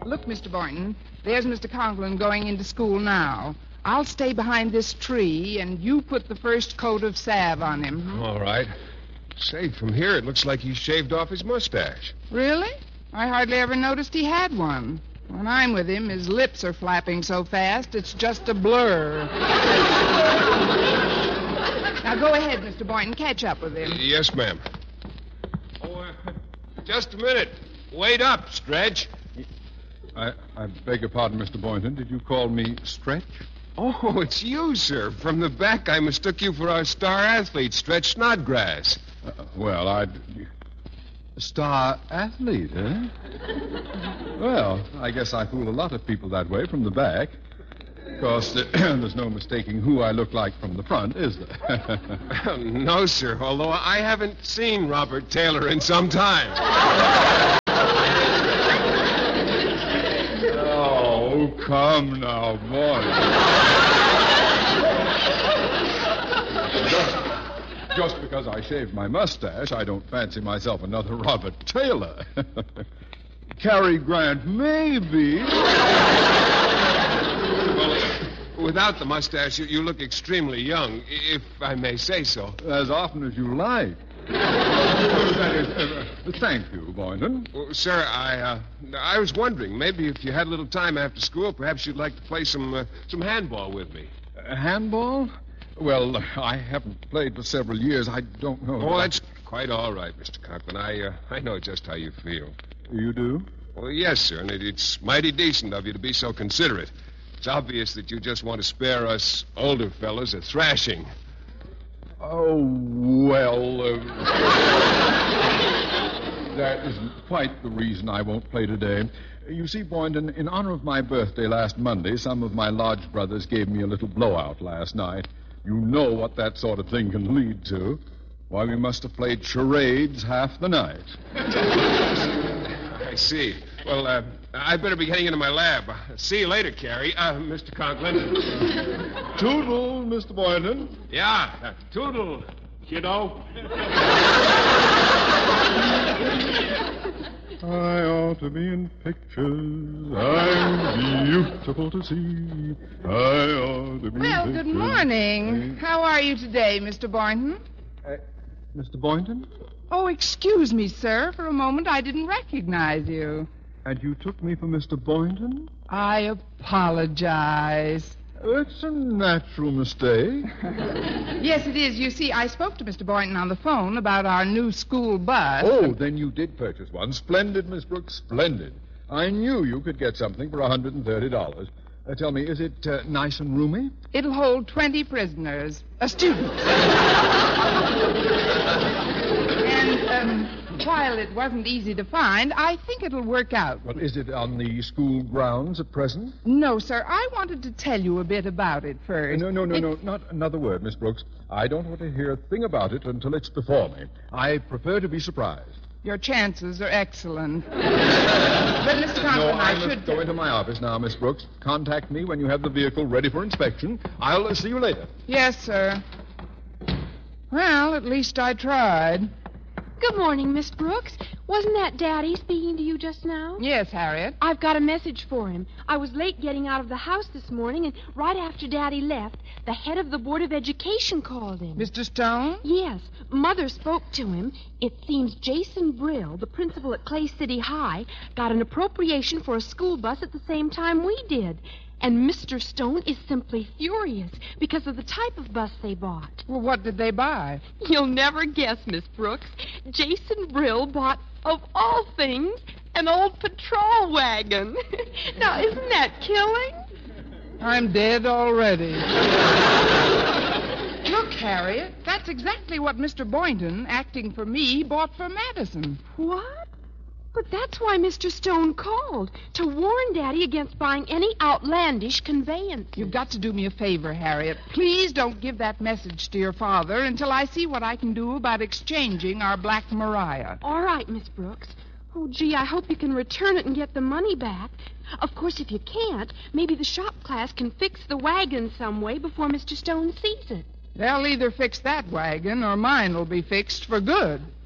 Look, Mr. Boynton, there's Mr. Conklin going into school now. I'll stay behind this tree, and you put the first coat of salve on him. All right. Say, from here it looks like he shaved off his mustache. Really? I hardly ever noticed he had one. When I'm with him, his lips are flapping so fast, it's just a blur. Now, go ahead, Mr. Boynton. Catch up with him. Yes, ma'am. Just a minute. Wait up, Stretch. I beg your pardon, Mr. Boynton. Did you call me Stretch? Oh, it's you, sir. From the back, I mistook you for our star athlete, Stretch Snodgrass. Star athlete, eh? Well, I guess I fool a lot of people that way from the back. Of course, there's no mistaking who I look like from the front, is there? No, sir, although I haven't seen Robert Taylor in some time. Oh, come now, boy. Just because I shaved my mustache, I don't fancy myself another Robert Taylor. Cary Grant, maybe. Well, without the mustache, you look extremely young, if I may say so. As often as you like. Thank you, Boynton. Well, sir, I was wondering, maybe if you had a little time after school, perhaps you'd like to play some handball with me. Handball? Well, I haven't played for several years. I don't know. Oh, that's quite all right, Mr. Conklin. I know just how you feel. You do? Well, yes, sir, and it's mighty decent of you to be so considerate. It's obvious that you just want to spare us older fellows a thrashing. Oh, well, that isn't quite the reason I won't play today. You see, Boynton, in honor of my birthday last Monday, some of my lodge brothers gave me a little blowout last night. You know what that sort of thing can lead to. Why, we must have played charades half the night. I see. Well, I'd better be getting into my lab. See you later, Carrie. Mr. Conklin. Toodle, Mr. Boynton. Yeah, toodle, kiddo. I ought to be in pictures. I'm beautiful to see. I ought to be Well, in good pictures. morning. How are you today, Mr. Boynton? Mr. Boynton? Oh, excuse me, sir. For a moment, I didn't recognize you. And you took me for Mr. Boynton? I apologize. It's a natural mistake. Yes, it is. You see, I spoke to Mr. Boynton on the phone about our new school bus. Oh, then you did purchase one. Splendid, Miss Brooks, splendid. I knew you could get something for $130. Tell me, is it nice and roomy? It'll hold 20 prisoners. A student. And, while it wasn't easy to find, I think it'll work out. Well, is it on the school grounds at present? No, sir. I wanted to tell you a bit about it first. No. Not another word, Miss Brooks. I don't want to hear a thing about it until it's before me. I prefer to be surprised. Your chances are excellent. But, Mr. Conklin, I should must go into my office now, Miss Brooks. Contact me when you have the vehicle ready for inspection. I'll see you later. Yes, sir. Well, at least I tried. Good morning, Miss Brooks. Wasn't that Daddy speaking to you just now? Yes, Harriet. I've got a message for him. I was late getting out of the house this morning, and right after Daddy left, the head of the Board of Education called him. Mr. Stone? Yes. Mother spoke to him. It seems Jason Brill, the principal at Clay City High, got an appropriation for a school bus at the same time we did. And Mr. Stone is simply furious because of the type of bus they bought. Well, what did they buy? You'll never guess, Miss Brooks. Jason Brill bought, of all things, an old patrol wagon. Now, isn't that killing? I'm dead already. Look, Harriet, that's exactly what Mr. Boynton, acting for me, bought for Madison. What? But that's why Mr. Stone called, to warn Daddy against buying any outlandish conveyance. You've got to do me a favor, Harriet. Please don't give that message to your father until I see what I can do about exchanging our Black Maria. All right, Miss Brooks. Oh, gee, I hope you can return it and get the money back. Of course, if you can't, maybe the shop class can fix the wagon some way before Mr. Stone sees it. They'll either fix that wagon or mine will be fixed for good.